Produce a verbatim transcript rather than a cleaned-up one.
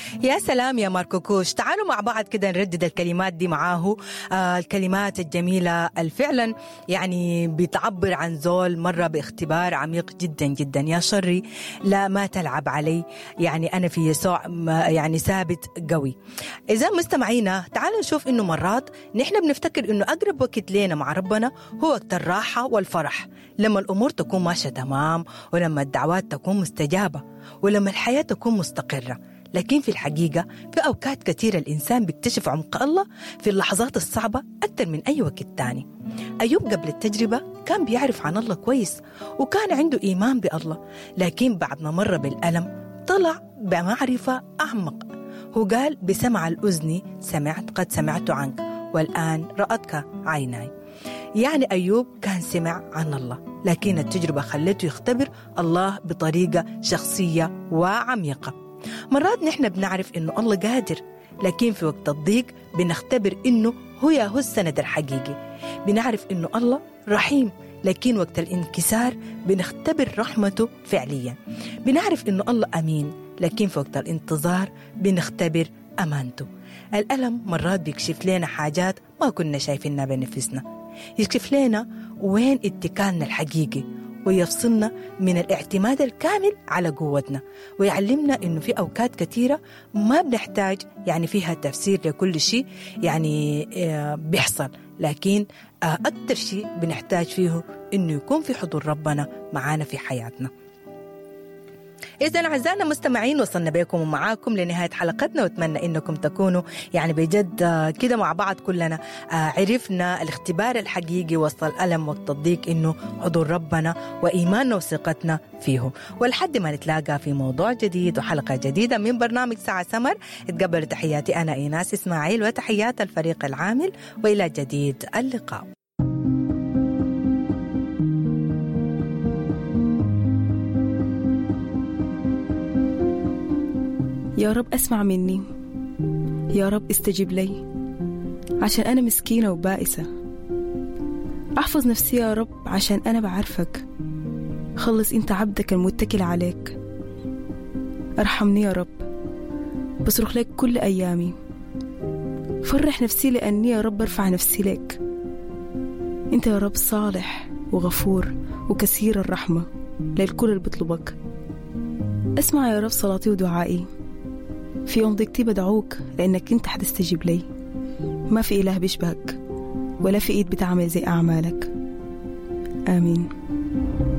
يا سلام يا ماركو كوش، تعالوا مع بعض كده نردد الكلمات دي معاه. آه الكلمات الجميلة الفعلا يعني بتعبر عن زول مرة باختبار عميق جدا جدا. يا شري لا ما تلعب علي، يعني أنا في يسوع يعني ثابت قوي. إذا مستمعينا تعالوا نشوف إنه مرات نحن بنفتكر إنه أقرب وقت لنا مع ربنا هو وقت الراحة والفرح، لما الأمور تكون ماشية تمام، ولما الدعوات تكون مستجابة، ولما الحياة تكون مستقرة. لكن في الحقيقة في أوقات كثيرة الإنسان بيكتشف عمق الله في اللحظات الصعبة أكثر من أي وقت تاني. أيوب قبل التجربة كان بيعرف عن الله كويس وكان عنده إيمان بالله، لكن بعد ما مر بالألم طلع بمعرفة أعمق. هو قال بسمع الأذن سمعت قد سمعت عنك والآن رأتك عيناي. يعني أيوب كان سمع عن الله، لكن التجربة خلته يختبر الله بطريقة شخصية وعميقة. مرات نحن بنعرف إنه الله قادر، لكن في وقت الضيق بنختبر إنه هو هو السند الحقيقي. بنعرف إنه الله رحيم، لكن وقت الانكسار بنختبر رحمته فعليا. بنعرف إنه الله أمين، لكن في وقت الانتظار بنختبر أمانته. الألم مرات بيكشف لنا حاجات ما كنا شايفينها بنفسنا، يكشف لنا وين اتكالنا الحقيقي، ويفصلنا من الاعتماد الكامل على قوتنا، ويعلمنا إنه في أوقات كثيرة ما بنحتاج يعني فيها تفسير لكل شيء يعني بيحصل، لكن أكثر شيء بنحتاج فيه إنه يكون في حضور ربنا معانا في حياتنا. إذن أعزائنا المستمعين وصلنا بكم ومعاكم لنهاية حلقتنا، وأتمنى إنكم تكونوا يعني بجد كده مع بعض كلنا عرفنا الاختبار الحقيقي وسط الألم وقت الضيق، إنه حضور ربنا وإيماننا وثقتنا فيه. ولحد ما نتلاقى في موضوع جديد وحلقة جديدة من برنامج ساعة سمر، اتقبلوا تحياتي أنا إيناس إسماعيل وتحيات الفريق العامل، وإلى جديد اللقاء. يا رب أسمع مني، يا رب استجب لي، عشان أنا مسكينة وبائسة. أحفظ نفسي يا رب عشان أنا بعرفك. خلص أنت عبدك المتكل عليك. أرحمني يا رب، بصرخ لك كل أيامي. فرح نفسي لأني يا رب أرفع نفسي لك. أنت يا رب صالح وغفور وكثير الرحمة للكل اللي بطلبك. أسمع يا رب صلاتي ودعائي. في يوم ضيقتي بدعوك لأنك أنت حتستجيب لي. ما في إله بيشبهك ولا في إيد بتعمل زي أعمالك. آمين.